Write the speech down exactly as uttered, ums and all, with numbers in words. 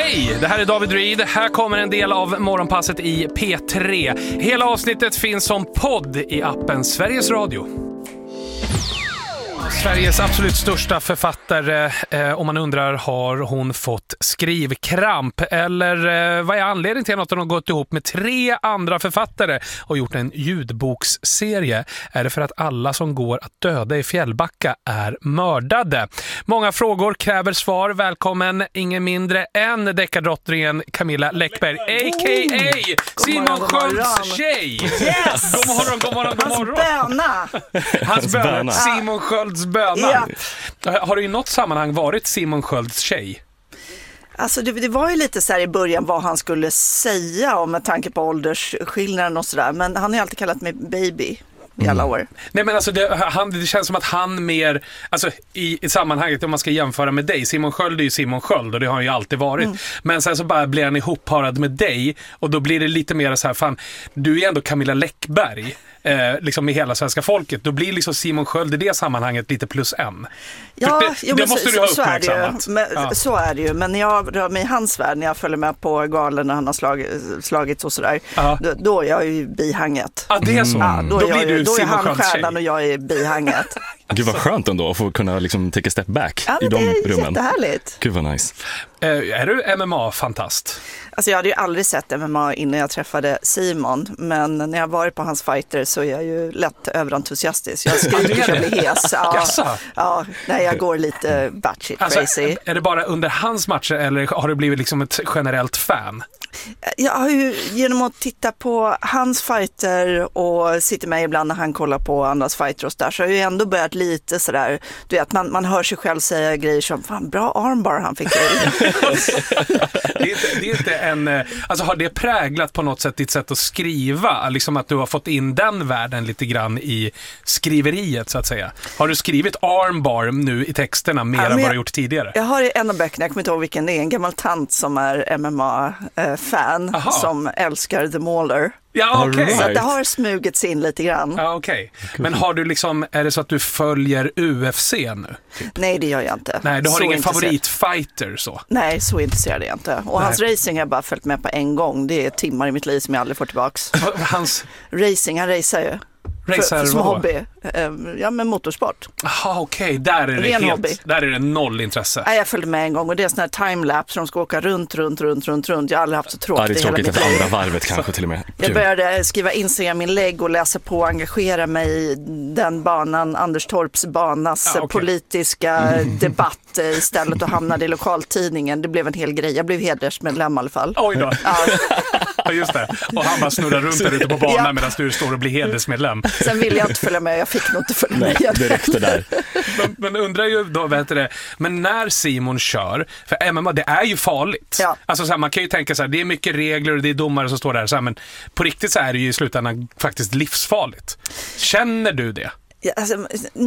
Hej, det här är David Reed. Här kommer en del av morgonpasset i P tre. Hela avsnittet finns som podd i appen Sveriges Radio. Sveriges absolut största författare, eh, om man undrar, har hon fått skrivkramp? Eller eh, vad är anledningen till att hon har gått ihop med tre andra författare och gjort en ljudboksserie? Är det för att alla som går att döda i Fjällbacka är mördade? Många frågor kräver svar. Välkommen ingen mindre än deckardrottningen Camilla Läckberg, a k a. Simon Skölds tjej. Yes! God morgon, god morgon, god morgon. Hans böna. Hans böna. Simon Skölds böna. Ja. Har du i något sammanhang varit Simon Skölds tjej? Alltså det, det var ju lite så här i början vad han skulle säga om med tanke på åldersskillnaden och sådär. Men han har ju alltid kallat mig baby i alla år. Nej, men alltså det, han, det känns som att han mer, alltså i, i sammanhanget, om man ska jämföra med dig, Simon Sköld är ju Simon Sköld och det har han ju alltid varit. Mm. Men sen så bara blir han ihopparad med dig och då blir det lite mer så här, fan, du är ändå Camilla Läckberg. Eh, liksom med hela svenska folket, då blir liksom Simon Sköld i det sammanhanget lite plus en. Ja, det, jo, det men måste så, du ha så, är det uppmärksammat. ju. Men, ja. Så är det ju, men när jag rör mig i hans värld, när jag följer med på galen när han har slag, slagits och sådär, då, då är jag ju bihanget. Ja, det är så. Ja, då, då jag, blir du då är Simon han Skölds stjärnan tjej. och jag är bihanget. Gud vad skönt ändå att få kunna liksom take a step back Ja, i de det är rummen. jättehärligt. Gud vad nice. Eh, är du M M A-fantast? Alltså jag hade ju aldrig sett M M A innan jag träffade Simon, men när jag varit på hans fighter så är jag ju lätt överentusiastisk. Jag skriker så jag blir hes. Ja, ja, nej, jag går lite batshit alltså, crazy. Är det bara under hans matcher eller har du blivit liksom ett generellt fan? Jag har ju genom att titta på hans fighter och sitter med ibland när han kollar på andras fighter och så där, så har jag ju ändå börjat lite sådär, du vet, man, man hör sig själv säga grejer som, fan bra armbar han fick till. det, är inte, det är inte en, alltså har det präglat på något sätt ditt sätt att skriva, liksom att du har fått in den världen lite grann i skriveriet så att säga? Har du skrivit armbar nu i texterna mer ja, än vad du gjort tidigare? Jag har en av böckerna, jag kommer inte ihåg vilken det är, en gammal tant som är M M A-fan Aha. som älskar The Mauler. Ja, okej. Okay. Så att det har smugits in lite grann. Ja, okej. Okay. Men har du liksom, är det så att du följer U F C nu? Typ? Nej, det gör jag inte. Nej, du har så ingen intresserad. favoritfighter så? Nej, så intresserad är jag inte. Och Nej. hans racing har jag bara följt med på en gång. Det är timmar i mitt liv som jag aldrig får tillbaks. Hans racing, han racear ju. För, för som hobby. Ja, men motorsport. Jaha, okej. Okay. Där är det Ren helt, hobby. där är det noll intresse. Nej, jag följde med en gång och det är sån här timelapse som ska åka runt, runt, runt, runt, runt. Jag har aldrig haft så tråkigt ja, det är tråkigt i hela ett mitt andra varvet kanske till och med. Jag började skriva Instagram-inlägg och läsa på och engagera mig i den banan, Anders Torps banas ja, okay. politiska mm. debatt istället och hamnade i lokaltidningen. Det blev en hel grej. Jag blev hedersmedlem i alla fall. Oj då. Ja. Ja, just det. Och han bara snurrar runt där ute på banan ja. medan du står och blir hedersmedlem. Sen ville jag inte följa med. Jag fick nog inte följa med. Nej, det räckte där. men, men undrar ju då, vet du det, men när Simon kör, för M M A, det är ju farligt. Ja. Alltså så här, man kan ju tänka så här, det är mycket regler och det är domare som står där så här, men på riktigt så är det ju i slutändan faktiskt livsfarligt. Känner du det? Ja, alltså,